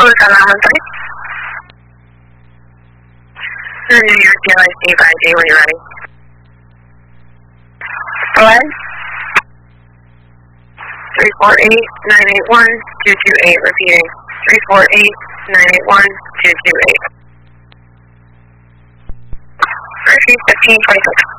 Public on 913. New York DLIC 5J when you're ready. Go ahead. 348-981-228, repeating. 348-981-228. Repeat 1526.